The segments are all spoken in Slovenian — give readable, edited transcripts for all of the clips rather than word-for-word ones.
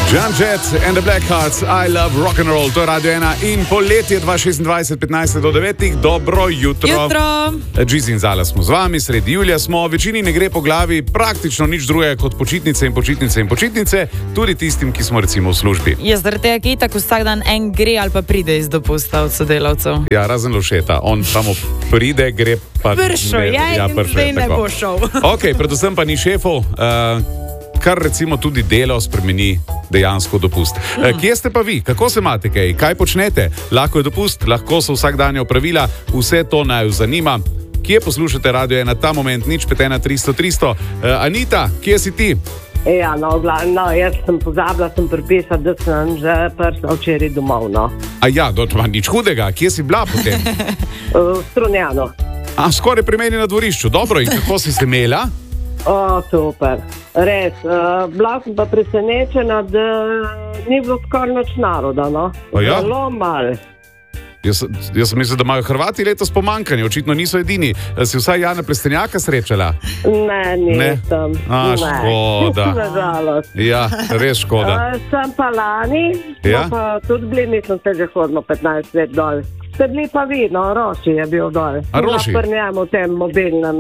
John Jett and the Blackhearts, I love rock and roll, to je Radio 1 in poletje 2026, 15 do 9. Dobro jutro. Džiz in Zala smo z vami, sredi julija smo, večini ne gre po glavi praktično nič drugega kot počitnice in počitnice in počitnice, tudi tistim, ki smo recimo v službi. Je zaradi tega, ki tako vsak dan en gre ali pa pride iz dopusta od sodelavcev. Ja, razen Lovšeta, on samo pride, gre pa pršo, zdaj ne bo šel. Ok, predvsem pa ni šefov, kar recimo tudi delo spremeni dejansko dopust. Kje ste pa vi? Kako se imate kaj? Kaj počnete? Lahko je dopust, lahko so vsakdanja opravila, vse to naj vas zanima. Kje poslušate Radio 1 ta moment? Nič 51300. Anita, kje si ti? Ja, jaz sem pozabila, sem pripisala, da sem že prišla včeraj domov, no. A ja, nič hudega. Kje si bila potem? V Strunjanu. Skoraj pri meni na dvorišču. Dobro, in kako si se imela? Super. Res. Bila sem pa presenečena, da ni bilo skoraj nič naroda, no. Ja? Zelo malo. Jaz sem mislil, da imajo Hrvati letos pomanjkanje, očitno niso edini. Si vsaj Jana Plestenjaka srečala? Ne, nisem. Škoda. Nažalost. Ja, res škoda. Sem pa lani, Ja? pa tudi bili, mislim, se že hodimo 15 let dol. Ste bili pa vi, no, Roši je bil dol. A Roši? Na njemu tem mobilnem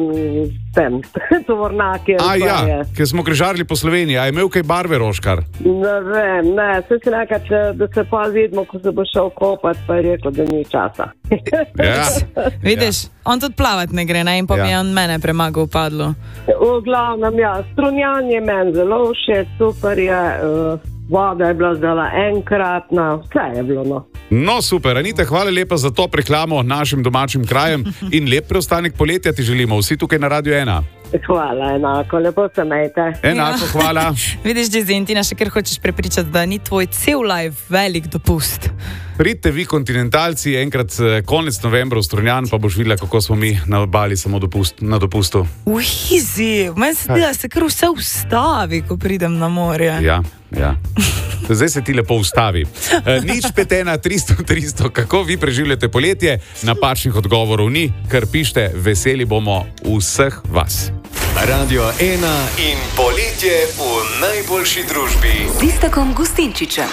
tovornaki. Ja, ker smo križarili po Sloveniji. A je imel kaj barve Roškar? Ne vem, ne. Se si nekaj, da se pa vidimo, ko se bo šel kopat, pa je rekel, da ni časa. Ja. Vidiš, on tudi plavat ne gre, ne? In pa mi je on mene premagal v padlu. V glavnem, ja, Strunjan je meni zelo všeč, super je, voda je bila zdala enkratna, vse je bilo, no. No, super. Anita, hvala lepa za to reklamo našim domačim krajem in lep preostanek poletja ti želimo. Vsi tukaj na Radio 1. Hvala, enako, lepo se imejte. Enako, hvala. Vidiš, Džizintina, še kar hočeš prepričati, da ni tvoj cel life velik dopust. Pridite vi, kontinentalci, enkrat konec novembra v Strunjan, pa boš videla, kako smo mi na obali samo na dopustu. Easy, meni se zdi, da se kar vse ustavi, ko pridem na morje. Ja. Zdaj se ti lepo ustavi. Nič 51300, kako vi preživljate poletje? Napačnih odgovorov ni, kar pište, veseli bomo vseh vas. Radio 1 in poletje v najboljši družbi. Z Iztokom Gustinčičem.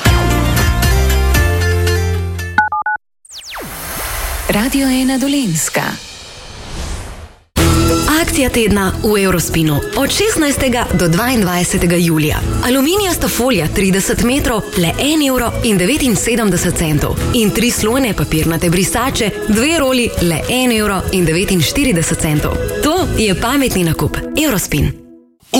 Radio 1 Dolenjska. Akcija tedna v Eurospinu od 16. do 22. julija. Aluminijasta folija 30 metrov, le 1,79 € in 3 slojne papirnate brisače, 2 roli, le 1,49 €. To je pametni nakup. Eurospin.